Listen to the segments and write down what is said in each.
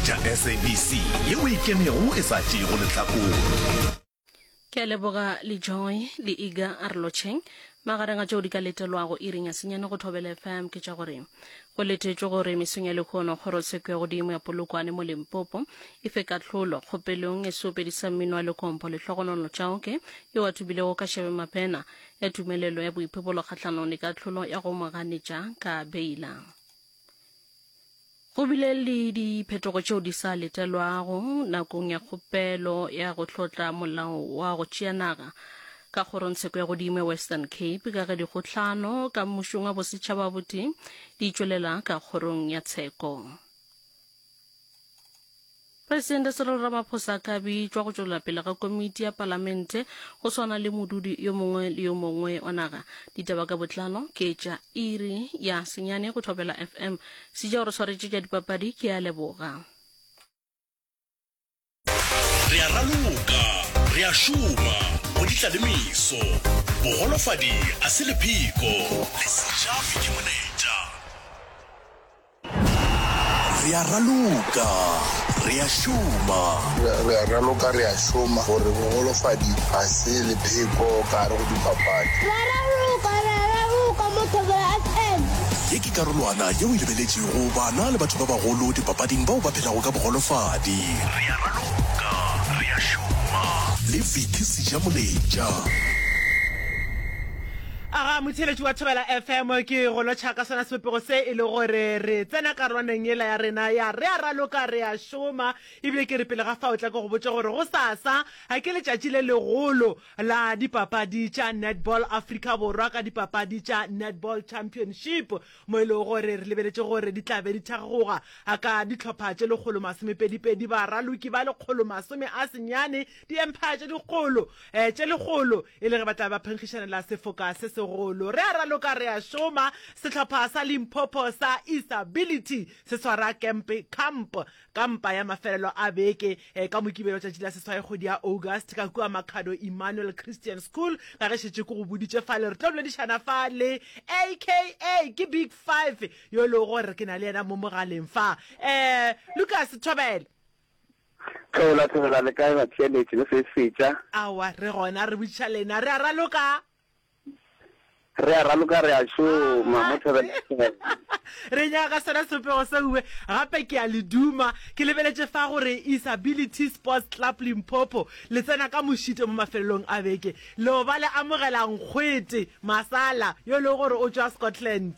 tša SABC yeo ikemego e sa tšego lehlakong. Ke leboga le Joy le Iga Arlocheng magareng a tšeo di ka letelwago iring ya senyane go Thobela FM ke tša gore go letetšwe gore mesong ya lekgono kgorotsheko ya godimo ya Polokwane mo Limpopo e fe kahlolo kgopelong e sopedisa mmino wa lekompo le hlogonono tšaoke yo wa tubilego ka Shebe Mapena ya tumelelo ya boiphebolo kgahlanong le kahlolo ya go moganetša ka beila. Go bile le diphetogo tšeo di sa letelwago nakong ya kgopelo ya go tlotla molao wa go tšea naga ka kgorotsheko ya godimo Western Cape ka ge dikgotlano ka mmušong wa bosetšhaba boteng di tšwelela ka kgorong ya tsheko. Presidente Cyril Ramaphosa ka bitšwa go tšwela pele ga komiti ya palamente go swana le modudi yo mongwe le yo mongwe wa naga. Ditaba ka botlalo ke tša iri ya senyane go Thobela FM se ja gore swaretše tša dipapadi ke a leboga. Re a raloka, re a šoma, go ditlalemiso, bogolofadi a se lephiko, le sejafi ke monetša. Re a raloka, re a šoma. Re a raloka, re a šoma, gore bogolofadi a se lephiko ka gare go dipapadi. Re a raloka mo Thobela FM. Ye ke karolwana yeo e lebeletšego bana le batho ba bagolo dipapading bao ba phelago ka bogolofadi. Re a raloka, re a šoma, le Vicky Sejamoletša. Aga motheletši wa Thobela FM ke go lotšha ka sona sepepego se e le gore re tsena karolwaneng ela ya rena ya re a raloka re a šoma ebile ke re pele ga fa o tla ke go botša gore go sasa ga ke letšatši le legolo la dipapadi tša Netball Africa Borwa ka dipapadi tša Netball Championship mo e le gore re lebeletše gore di tlabe di thakgoga ka dihlopha tše lekgolo masomepedipedi ba raloki ba lekgolo masome a senyane di empire tše dikgolo tše legolo e le ge ba tla ba phenkgišanela sefoka se segolo. Re a raloka re a šoma sehlopha sa Limpopo sa Isability se swara kampa ya mafelelo a beke ka mokibelo tšatši la seswai kgwedi ya August ka kua Makhado Emmanuel Christian School ga ge šetše ko go boditše fale re tlo boledišana fale aka ke Big 5 yo le gore ke na le yena mo mogaleng fa Lucas Thobela Thobela le kae ba tsheletše le se fetša awa re gona re botša lena re a raloka re a raloka re a šoma mo Thobela re nyaka sona sepego seue gape ke a le duma ke lebeletše fa gore Isability Sports Club Limpopo le tsena ka mošite mo mafelelong a beke le ba le amogelang kgwete masala yo le gore o tšwa Scotland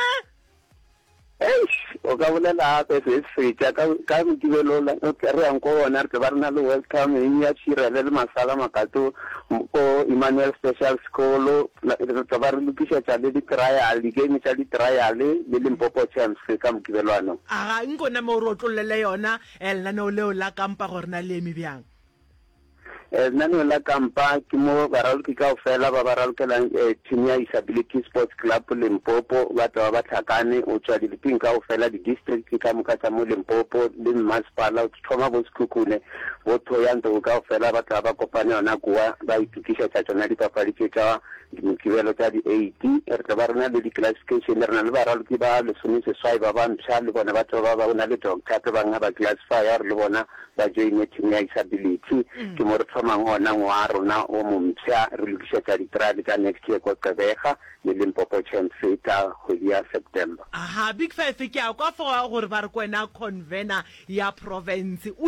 o ka bolela gape se fetša ka mokibelo re yang ko bona re ba re na le welcome ya tšhirele le masala makato ko Emmanuel Special School re ba re lokišetša le di-trial di-game tša di-trial le Limpopo Champs ka mokibelwano aga nkone mo re o tlollele yona lenaneo leo la kampa gore na le eme bjang lenaneo la kampa ke mo baraloki kao fela ba baralokelang team ya Isability Sports Club Limpopo ba tla ba tlhakane o tšwa diliping kao fela di-district ka moka tša mo Limpopo le masepala o thoma bo Sekhukhune bo Thohoyandou kao fela ba tla ba kopane yona kua ba itukišetša tšona dipapadi tše tša mokibelo tša di-80 re tla ba rena le di-classification re na le baraloki ba lesomeseswai ba bampšha le bona batho ba ba na le doctor banga ba classifier le bona ba joine team ya Isability ke mo re thomang ona ngwa rona o mompšha re lokišetša di-trial ka next year ko Gqeberha le Limpopo Champs ka kgwedi ya September. Aha Big 5 ke a kwa foga gore ba re kwena convener ya province